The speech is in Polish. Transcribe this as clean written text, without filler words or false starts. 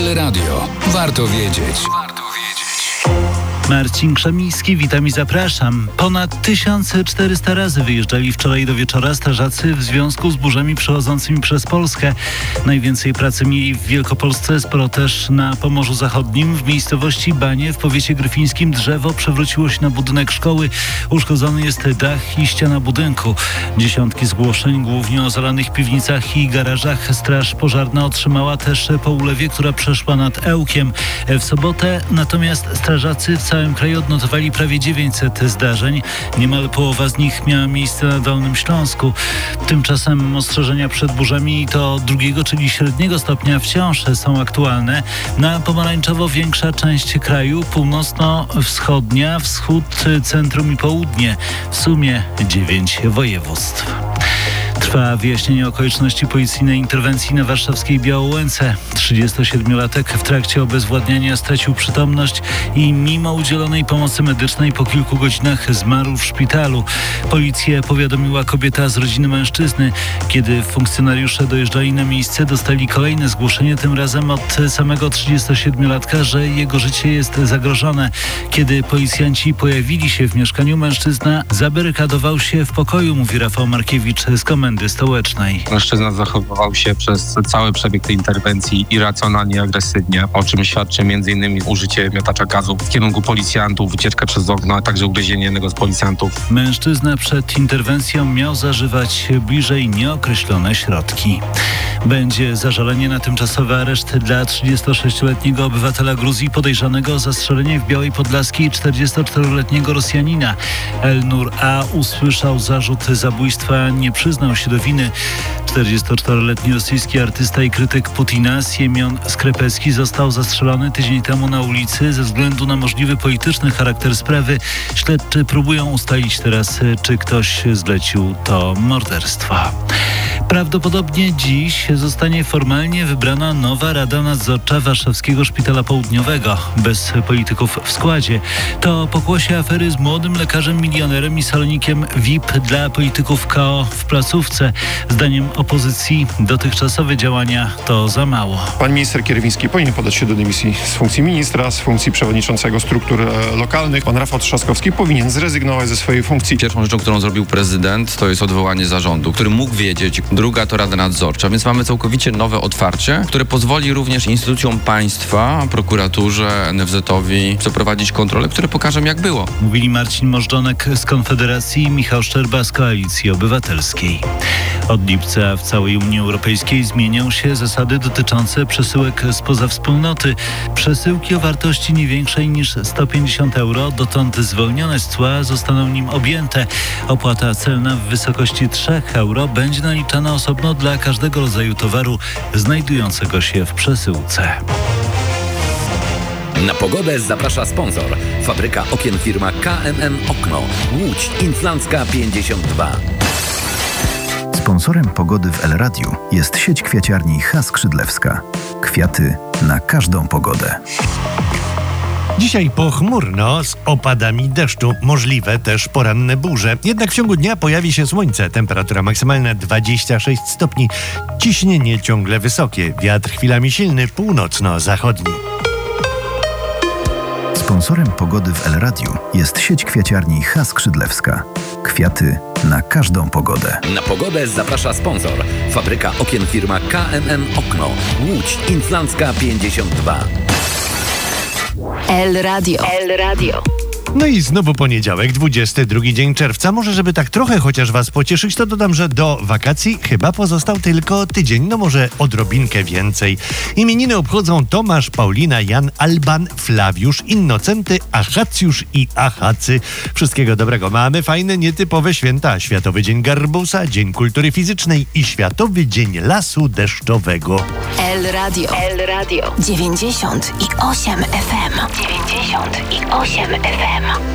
El Radio. Warto wiedzieć. Marcin Krzemiński, witam i zapraszam. Ponad 1400 razy wyjeżdżali wczoraj do wieczora strażacy w związku z burzami przechodzącymi przez Polskę. Najwięcej pracy mieli w Wielkopolsce, sporo też na Pomorzu Zachodnim. W miejscowości Banie w powiecie gryfińskim drzewo przewróciło się na budynek szkoły. Uszkodzony jest dach i ściana budynku. Dziesiątki zgłoszeń, głównie o zalanych piwnicach i garażach. Straż pożarna otrzymała też po ulewie, która przeszła nad Ełkiem. W sobotę natomiast strażacy w całym kraju odnotowali prawie 900 zdarzeń. Niemal połowa z nich miała miejsce na Dolnym Śląsku. Tymczasem ostrzeżenia przed burzami to drugiego, czyli średniego stopnia wciąż są aktualne. Na pomarańczowo większa część kraju, północno-wschodnia, wschód, centrum i południe. W sumie 9 województw. Trwa wyjaśnienie okoliczności policyjnej interwencji na warszawskiej Białołęce. 37-latek w trakcie obezwładniania stracił przytomność i mimo udzielonej pomocy medycznej po kilku godzinach zmarł w szpitalu. Policję powiadomiła kobieta z rodziny mężczyzny. Kiedy funkcjonariusze dojeżdżali na miejsce, dostali kolejne zgłoszenie, tym razem od samego 37-latka, że jego życie jest zagrożone. Kiedy policjanci pojawili się w mieszkaniu, mężczyzna zabarykadował się w pokoju, mówi Rafał Markiewicz z Komendy Stołecznej. Mężczyzna zachowywał się przez cały przebieg tej interwencji irracjonalnie i agresywnie, o czym świadczy m.in. użycie miotacza gazu w kierunku policjantów, wycieczkę przez okno, a także ugryzienie jednego z policjantów. Mężczyzna przed interwencją miał zażywać bliżej nieokreślone środki. Będzie zażalenie na tymczasowy areszt dla 36-letniego obywatela Gruzji podejrzanego o zastrzelenie w Białej Podlaskiej 44-letniego Rosjanina. Elnur A. usłyszał zarzut zabójstwa, nie przyznał się do winy. 44-letni rosyjski artysta i krytyk Putina Siemion Skrepecki został zastrzelony tydzień temu na ulicy ze względu na możliwy polityczny charakter sprawy. Śledczy próbują ustalić teraz, czy ktoś zlecił to morderstwo. Prawdopodobnie dziś zostanie formalnie wybrana nowa Rada Nadzorcza Warszawskiego Szpitala Południowego, bez polityków w składzie. To pokłosie afery z młodym lekarzem, milionerem i salonikiem VIP dla polityków KO w placówce. Zdaniem opozycji dotychczasowe działania to za mało. Pan minister Kierwiński powinien podać się do dymisji z funkcji ministra, z funkcji przewodniczącego struktur lokalnych. Pan Rafał Trzaskowski powinien zrezygnować ze swojej funkcji. Pierwszą rzeczą, którą zrobił prezydent, to jest odwołanie zarządu, który mógł wiedzieć. Druga to Rada Nadzorcza, więc mamy całkowicie nowe otwarcie, które pozwoli również instytucjom państwa, prokuraturze, NFZ-owi przeprowadzić kontrole, które pokażą, jak było. Mówili Marcin Możdżonek z Konfederacji i Michał Szczerba z Koalicji Obywatelskiej. Od lipca w całej Unii Europejskiej zmienią się zasady dotyczące przesyłek spoza wspólnoty. Przesyłki o wartości nie większej niż 150 euro, dotąd zwolnione z cła, zostaną nim objęte. Opłata celna w wysokości 3 euro będzie naliczana osobno dla każdego rodzaju towaru znajdującego się w przesyłce. Na pogodę zaprasza sponsor. Fabryka okien firma KMM Okno. Łódź Inflancka 52. Sponsorem pogody w El Radiu jest sieć kwiaciarni Skrzydlewska. Kwiaty na każdą pogodę. Dzisiaj pochmurno z opadami deszczu, możliwe też poranne burze. Jednak w ciągu dnia pojawi się słońce. Temperatura maksymalna 26 stopni. Ciśnienie ciągle wysokie. Wiatr chwilami silny, północno-zachodni. Sponsorem pogody w El Radiu jest sieć kwiaciarni Skrzydlewska. Kwiaty na każdą pogodę. Na pogodę zaprasza sponsor. Fabryka okien firma KMM Okno. Łódź Inflancka 52. El Radio. El Radio. No i znowu poniedziałek, 22 dzień czerwca. Może żeby tak trochę chociaż was pocieszyć, to dodam, że do wakacji chyba pozostał tylko tydzień, no może odrobinkę więcej. Imieniny obchodzą Tomasz, Paulina, Jan, Alban, Flawiusz, Innocenty, Achacjusz i Achacy. Wszystkiego dobrego. Mamy fajne, nietypowe święta. Światowy Dzień Garbusa, Dzień Kultury Fizycznej i Światowy Dzień Lasu Deszczowego. El Radio. El Radio. 98 FM. 98 FM.